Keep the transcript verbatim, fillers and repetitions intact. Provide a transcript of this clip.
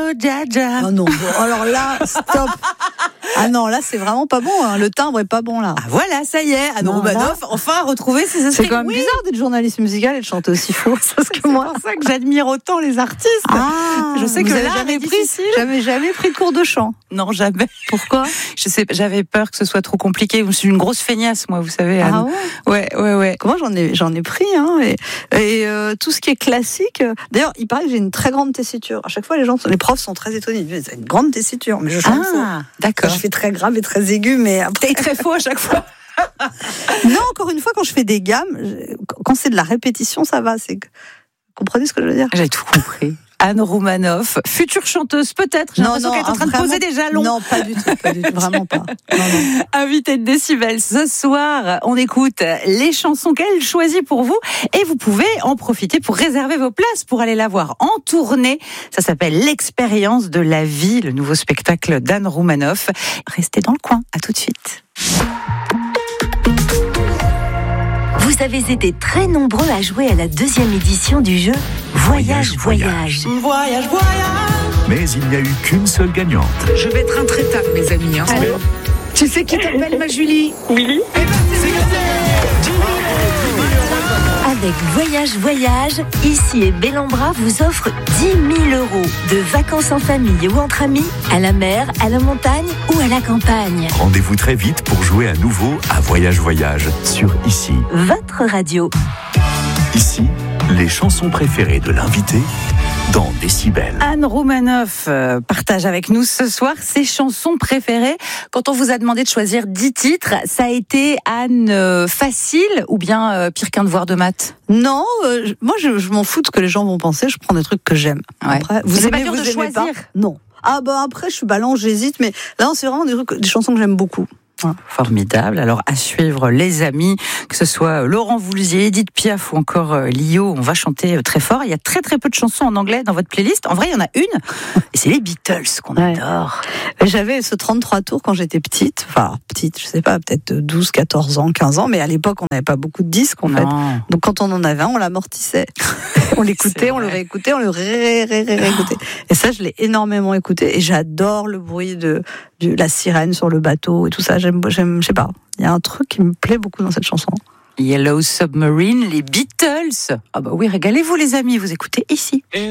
dja dja. Oh non, bon, alors là, stop. Ah non, là, c'est vraiment pas bon. Hein. Le timbre est pas bon, là. Ah voilà, ça y est, Anne Romanoff, enfin a retrouvé ses esprits. C'est quand même oui. bizarre d'être journaliste musicale et de chanter aussi faux. Parce que moi, c'est pour ça que j'admire autant les artistes. Ah, je sais vous que avez l'art jamais est pris, difficile. jamais, jamais pris de cours de chant. Non, jamais. Pourquoi? Je sais, j'avais peur que ce soit trop compliqué. Je suis une grosse feignasse, moi, vous savez. Anne. Ah ouais. Ouais, ouais, ouais. Comment j'en ai, j'en ai pris, hein. Et, et euh, tout ce qui est classique. Euh, d'ailleurs, il paraît que j'ai une très grande tessiture. À chaque fois, les gens, les profs sont très étonnés. Ils disent, c'est une grande tessiture, mais je chante faux. Ah, d'accord. Je fais très grave et très aigu, mais après. T'es très faux à chaque fois. Non, encore une fois, quand je fais des gammes, je- quand c'est de la répétition, ça va. C'est... Vous comprenez ce que je veux dire? J'ai tout compris. Anne Romanoff, future chanteuse peut-être. J'ai l'impression qu'elle est en train de vraiment- poser des jalons. Non, pas du tout, pas du tout, vraiment pas. Non, non. Invitée de Décibel ce soir, on écoute les chansons qu'elle choisit pour vous et vous pouvez en profiter pour réserver vos places pour aller la voir en tournée. Ça s'appelle L'expérience de la vie, le nouveau spectacle d'Anne Romanoff. Restez dans le coin, à tout de suite. Vous avez été très nombreux à jouer à la deuxième édition du jeu Voyage, Voyage. Voyage, voyage. Mais il n'y a eu qu'une seule gagnante. Je vais être intraitable, mes amis. Hein. Tu sais qui t'appelle, ma Julie? Willy. Avec Voyage, Voyage, Ici et Bellambra vous offre dix mille euros de vacances en famille ou entre amis, à la mer, à la montagne ou à la campagne. Rendez-vous très vite pour jouer à nouveau à Voyage Voyage sur Ici. Votre radio. Ici, les chansons préférées de l'invité dans Décibel. Anne Romanoff euh, partage avec nous ce soir ses chansons préférées. Quand on vous a demandé de choisir dix titres, ça a été, Anne, euh, facile ou bien euh, pire qu'un devoir de maths? Non, euh, je- moi je, je m'en fous de ce que les gens vont penser. Je prends des trucs que j'aime. Ouais. Après, Mais vous c'est pas aimez, dur vous de aimez pas choisir. Non. Ah bah après, je suis balance, j'hésite, mais là c'est vraiment des, trucs, des chansons que j'aime beaucoup. Ouais. Formidable. Alors, à suivre, les amis, que ce soit Laurent Voulzier, Edith Piaf ou encore euh, Lio, on va chanter très fort. Il y a très très peu de chansons en anglais dans votre playlist. En vrai, il y en a une, et c'est les Beatles qu'on Ouais. adore. J'avais ce trente-trois tours quand j'étais petite, enfin petite, je sais pas, peut-être douze, quatorze ans, quinze ans, mais à l'époque on n'avait pas beaucoup de disques en fait. Non. Donc quand on en avait un, on l'amortissait. On l'écoutait, C'est on le vrai. réécoutait, on le ré, ré, ré, réécoutait. Et ça, je l'ai énormément écouté et j'adore le bruit de, de la sirène sur le bateau et tout ça. J'aime, j'aime, je sais pas. Il y a un truc qui me plaît beaucoup dans cette chanson. Yellow Submarine, les Beatles. Ah bah oui, régalez-vous les amis, vous écoutez ici.